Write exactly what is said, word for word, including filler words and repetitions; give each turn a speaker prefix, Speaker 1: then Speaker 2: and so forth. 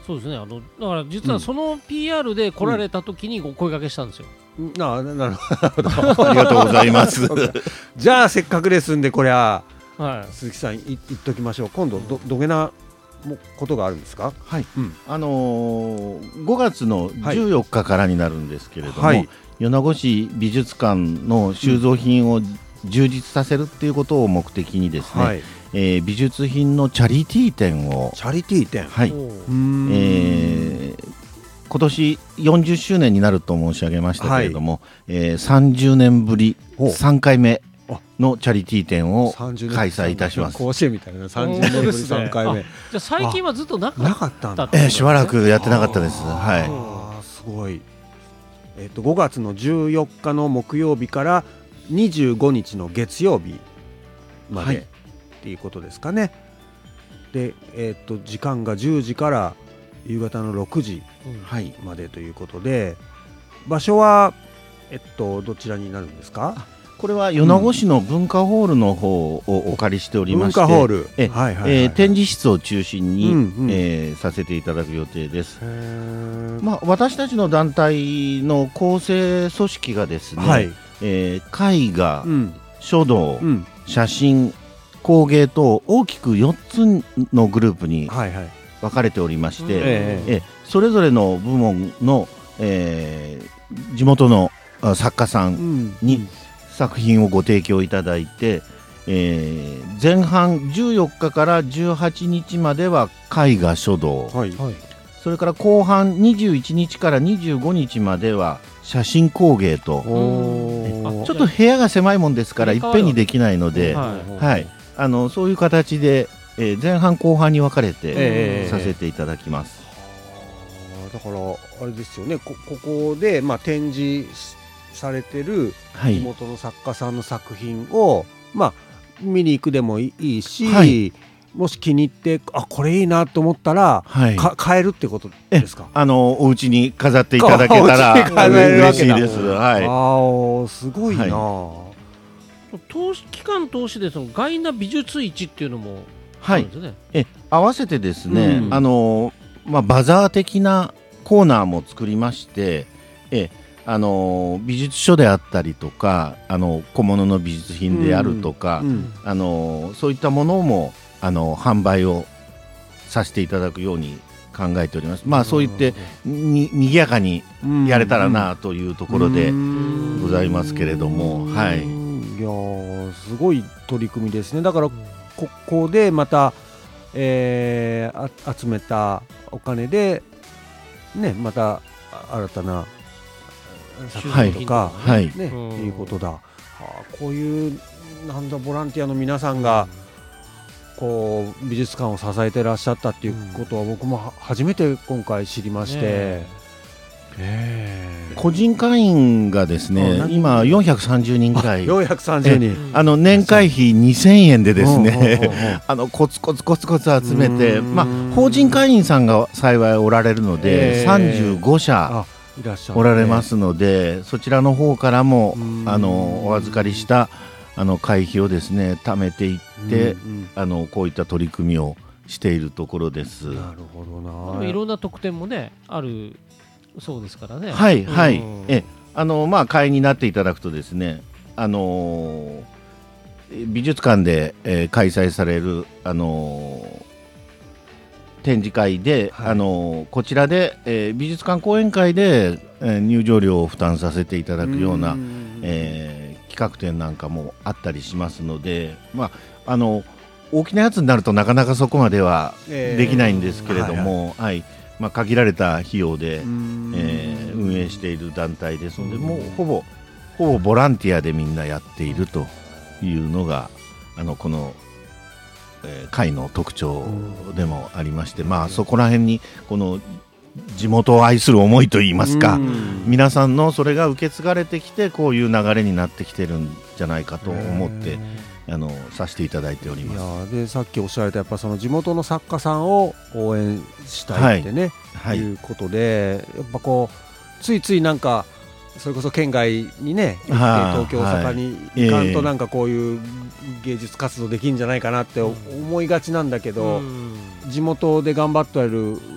Speaker 1: そうですね。あのだから実はその ピーアール で来られた時にお声掛けしたんですよ。
Speaker 2: うん、な, なるほど
Speaker 3: ありがとうございます
Speaker 2: じゃあせっかくですんでこれは、
Speaker 1: はい、
Speaker 2: 鈴木さん言っときましょう。今度 ど, どげなことがあるんですか？
Speaker 3: はい、
Speaker 2: うん、
Speaker 3: あのー、ごがつのじゅうよっかからになるんですけれども、はい、米子市美術館の収蔵品を充実させるっていうことを目的にですね、はい、えー、美術品のチャリティー展を
Speaker 2: チャリティー展、
Speaker 3: はい、うーん、えー今年よんじゅっしゅうねんになると申し上げましたけれども、はい、えー、さんじゅうねんぶりさんかいめのチャリティー展を開催いたします。
Speaker 2: 甲子園みたいなさんじゅうねんぶりさんかいめ。
Speaker 1: じゃあ最近はずっとなかった、
Speaker 2: なかったんだ、
Speaker 3: えー、しばらくやってなかったです。はい、
Speaker 2: あ、すごい。えーと、ごがつのじゅうよっかの木曜日からにじゅうごにちの月曜日まで、はい、っていうことですかね。で、えーと、時間がじゅうじから夕方のろくじまでということで、うん、場所は、えっと、どちらになるんですか？
Speaker 3: これは米子市の文化ホールの方をお借りしておりまして、
Speaker 2: 文化ホール、
Speaker 3: え、はいはいはいはい、えー、展示室を中心に、うんうん、えー、させていただく予定です。まあ、私たちの団体の構成組織がですね、はい、えー、絵画、うん、書道、うん、写真、工芸と大きくよっつのグループに、はいはい、分かれておりまして、うん、ええ、それぞれの部門の、えー、地元の作家さんに作品をご提供いただいて、えー、前半じゅうよっかからじゅうはちにちまでは絵画書道、はい、それから後半にじゅういちにちからにじゅうごにちまでは写真工芸と、ちょっと部屋が狭いもんですからいっぺんにできないので、はいはい、あのそういう形でえー、前半後半に分かれてさせていただきます。
Speaker 2: えー、だからあれですよね、こ, ここで、まあ、展示されてる地元の作家さんの作品を、はい、まあ、見に行くでもいいし、はい、もし気に入ってあこれいいなと思ったら、はい、か買えるってことですか？
Speaker 3: あのお家に飾っていただけたら嬉しいです。はい、
Speaker 2: あすごいな、は
Speaker 1: い、投資期間通しでそのガイナ美術市っていうのも
Speaker 3: はい、え合わせてですね、うん、あのまあ、バザー的なコーナーも作りまして、えあの美術書であったりとかあの小物の美術品であるとか、うんうん、あのそういったものもあの販売をさせていただくように考えております。まあ、そういってに賑やかにやれたらなというところでございますけれども、はい、
Speaker 2: いやすごい取り組みですね。だからここでまた、えー、あ集めたお金で、ね、また新たな作品とか、はいねはい、いうことだ、はあ、こういうなんだボランティアの皆さんがこう美術館を支えてらっしゃったっていうことは僕も初めて今回知りまして、ね
Speaker 3: えー、個人会員がですね今よんひゃくさんじゅうにんぐらい
Speaker 2: よんひゃくさんじゅうにん
Speaker 3: あの年会費にせんえんでですねあのコツコツコツコツ集めて、まあ、法人会員さんが幸いおられるので、えー、さんじゅうごしゃおられますので、そちらの方からもあのお預かりしたあの会費をですね貯めていってあのこういった取り組みをしているところです。
Speaker 2: なるほどな。
Speaker 1: いろんな特典もねあるそうですからね。
Speaker 3: はいはい、えあのまあ会員になっていただくとですね、あのー、美術館で、えー、開催されるあのー、展示会で、はい、あのー、こちらで、えー、美術館講演会で、えー、入場料を負担させていただくような、えー、企画展なんかもあったりしますので、まああの大きなやつになるとなかなかそこまではできないんですけれども、はいはいはい、まあ、限られた費用で、えー、運営している団体ですので、もうほぼほぼボランティアでみんなやっているというのがあのこの、えー、会の特徴でもありまして、まあ、そこら辺にこの地元を愛する思いといいますか、皆さんのそれが受け継がれてきてこういう流れになってきてるんじゃないかと思ってあのさせていただいております。
Speaker 2: いやでさっきおっしゃられたやっぱその地元の作家さんを応援したいってね、はい、いうことでやっぱこうついついなんかそれこそ県外にね行って東京大阪に行かんとなんかこういう芸術活動できるんじゃないかなって思いがちなんだけど、地元で頑張っている